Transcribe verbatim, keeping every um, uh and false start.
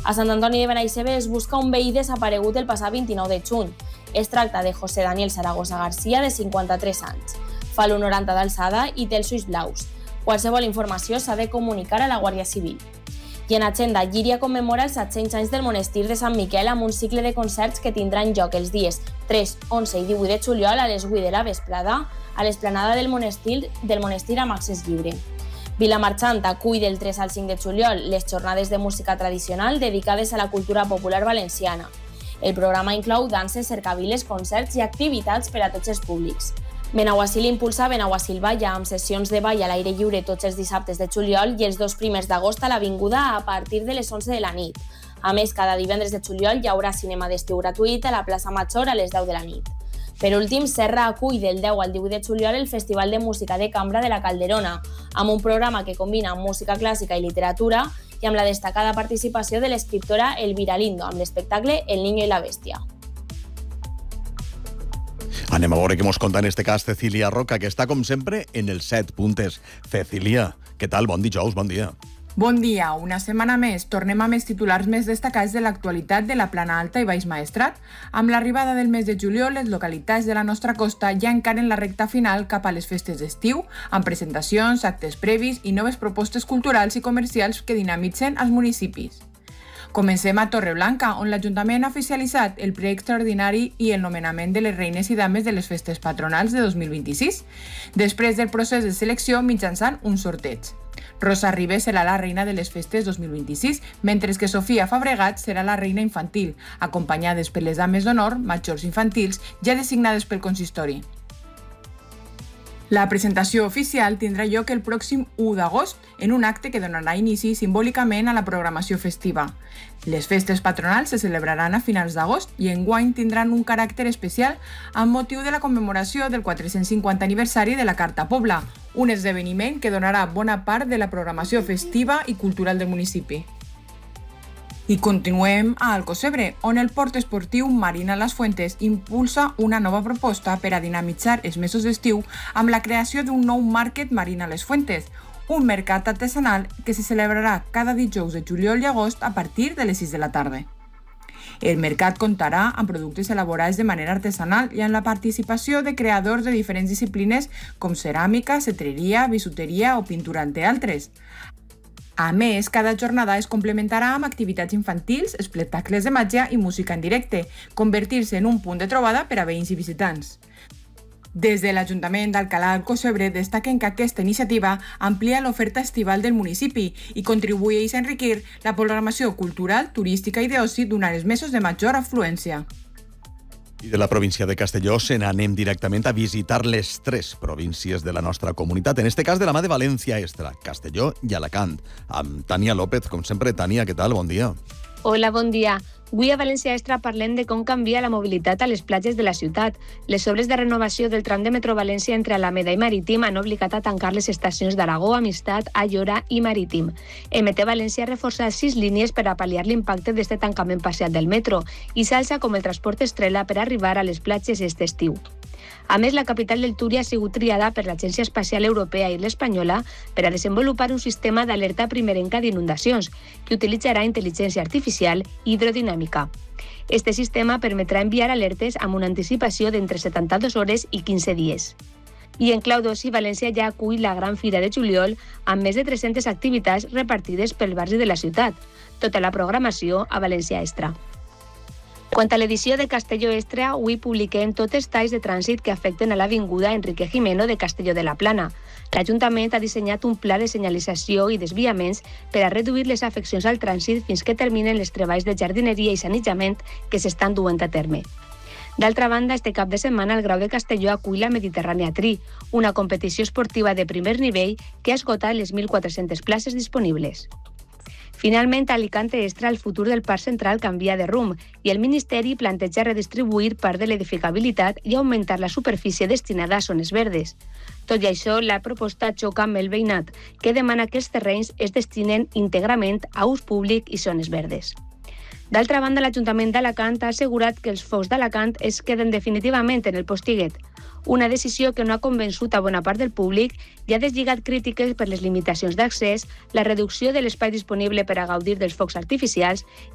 A Sant Antoni de Benaixeve es busca un veí desaparegut el passat vint-i-nou de juny. Es tracta de José Daniel Zaragoza García, de cinquanta-tres anys. Fa l'u coma noranta d'alçada i té els ulls blaus. Qualsevol informació s'ha de comunicar a la Guàrdia Civil. I en agenda, Llíria commemora els set-cents anys del monestir de Sant Miquel amb un cicle de concerts que tindran lloc els dies tres, onze i divuit de juliol a les vuit de la vesprada a l'esplanada del monestir, del monestir amb accés lliure. Vilamarxant acull del tres al cinc de juliol les jornades de música tradicional dedicades a la cultura popular valenciana. El programa inclou danses, cercaviles, concerts i activitats per a tots els públics. Benaguasil impulsa Benaguasil Balla amb sessions de ball a l'aire lliure tots els dissabtes de juliol i els dos primers d'agost a l'Avinguda a partir de les onze de la nit. A més, cada divendres de juliol hi haurà cinema d'estiu gratuït a la plaça Major a les deu de la nit. Per últim, Serra acull del deu al divuit de juliol el Festival de Música de Cambra de la Calderona, amb un programa que combina música clàssica i literatura i amb la destacada participació de l'escriptora Elvira Lindo amb l'espectacle El niño y la bestia. Anem a veure què mos conta en este cas Cecília Roca, que està, com sempre, en els set puntes. Cecília, què tal? Bon dijous, bon dia. Bon dia. Una setmana més tornem amb els titulars més destacats de l'actualitat de la Plana Alta i Baix Maestrat. Amb l'arribada del mes de juliol, les localitats de la nostra costa ja encaren la recta final cap a les festes d'estiu, amb presentacions, actes previs i noves propostes culturals i comercials que dinamitzen els municipis. Comencem a Torreblanca, on l'Ajuntament ha oficialitzat el ple extraordinari i el nomenament de les reines i dames de les festes patronals de dos mil vint-i-sis, després del procés de selecció mitjançant un sorteig. Rosa Ribes serà la reina de les festes dos mil vint-i-sis, mentre que Sofia Fabregat serà la reina infantil, acompanyades per les dames d'honor, majors infantils, ja designades pel consistori. La presentació oficial tindrà lloc el pròxim u d'agost en un acte que donarà inici simbòlicament a la programació festiva. Les festes patronals se celebraran a finals d'agost i enguany tindran un caràcter especial amb motiu de la commemoració del quatre-cents cinquanta aniversari de la Carta Pobla, un esdeveniment que donarà bona part de la programació festiva i cultural del municipi. I continuem a Alcocebre, on el port esportiu Marina Las Fuentes impulsa una nova proposta per a dinamitzar els mesos d'estiu amb la creació d'un nou Market Marina Les Fuentes, un mercat artesanal que se celebrarà cada dijous de juliol i agost a partir de les sis de la tarda. El mercat comptarà amb productes elaborats de manera artesanal i amb la participació de creadors de diferents disciplines com ceràmica, cetreria, bisuteria o pintura, entre altres. A més, cada jornada es complementarà amb activitats infantils, espectacles de màgia i música en directe, convertir-se en un punt de trobada per a veïns i visitants. Des de l'Ajuntament d'Alcalá d'Alcocebre destaquen que aquesta iniciativa amplia l'oferta estival del municipi i contribueix a enriquir la programació cultural, turística i d'oci durant els mesos de major afluència. I de la província de Castelló se n'anem directament a visitar les tres províncies de la nostra comunitat, en este cas de la mà de València Extra, Castelló i Alacant. Amb Tània López, com sempre. Tània, què tal? Bon dia. Hola, bon dia. Avui a València Extra parlem de com canvia la mobilitat a les platges de la ciutat. Les obres de renovació del tram de Metro València entre Alameda i Marítim han obligat a tancar les estacions d'Aragó, Amistat, Ayora i Marítim. M T València ha reforçat sis línies per a pal·liar l'impacte d'aquest tancament parcial del metro i s'alça com el transport estrella per arribar a les platges aquest estiu. A més, la capital del Túria ha sigut triada per l'Agència Espacial Europea i l'Espanyola per a desenvolupar un sistema d'alerta primerenca d'inundacions que utilitzarà intel·ligència artificial i hidrodinàmica. Este sistema permetrà enviar alertes amb una anticipació d'entre setanta-dues hores i quinze dies. I en clau d'oci, València ja acull la Gran Fira de juliol amb més de tres-centes activitats repartides pel barri de la ciutat. Tota la programació a València Extra. Quant a l'edició de Castelló Extra, avui publiquem tots els talls de trànsit que afecten a l'Avinguda Enrique Gimeno de Castelló de la Plana. L'Ajuntament ha dissenyat un pla de senyalització i desviaments per a reduir les afeccions al trànsit fins que terminen els treballs de jardineria i sanejament que s'estan duent a terme. D'altra banda, este cap de setmana el Grau de Castelló acull la Mediterrània Tri, una competició esportiva de primer nivell que ha esgotat les mil quatre-centes places disponibles. Finalment, a Alicante Extra, el futur del Parc Central canvia de rumb i el Ministeri planteja redistribuir part de l'edificabilitat i augmentar la superfície destinada a zones verdes. Tot i això, la proposta xoca amb el veïnat, que demana que els terrenys es destinen íntegrament a ús públic i zones verdes. D'altra banda, l'Ajuntament d'Alacant ha assegurat que els focs d'Alacant es queden definitivament en el Postiguet, una decisió que no ha convençut a bona part del públic i ha deslligat crítiques per les limitacions d'accés, la reducció de l'espai disponible per a gaudir dels focs artificials